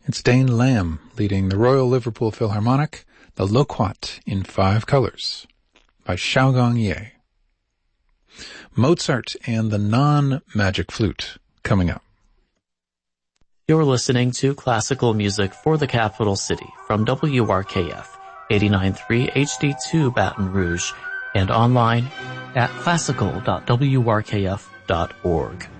It's Dane Lamb leading the Royal Liverpool Philharmonic, the Loquat in 5 Colors by Xiaogong Ye. Mozart and the Non-Magic Flute coming up. You're listening to classical music for the capital city from WRKF 89.3 HD2 Baton Rouge and online at classical.wrkf.org.